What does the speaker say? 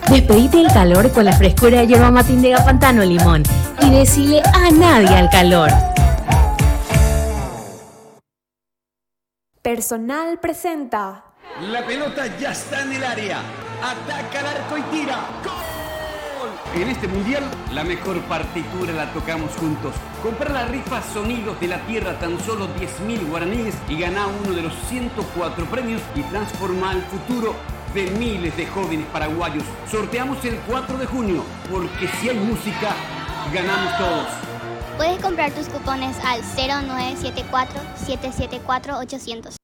Despedite el calor con la frescura de yerba mate Indega Pantano Limón y decile a nadie al calor. Personal presenta. La pelota ya está en el área. Ataca al arco y tira. ¡Gol! En este mundial, la mejor partitura la tocamos juntos. Compra la rifa Sonidos de la Tierra, tan solo 10.000 guaraníes y gana uno de los 104 premios y transforma el futuro de miles de jóvenes paraguayos. Sorteamos el 4 de junio, porque si hay música, ganamos todos. Puedes comprar tus cupones al 0974-774-800.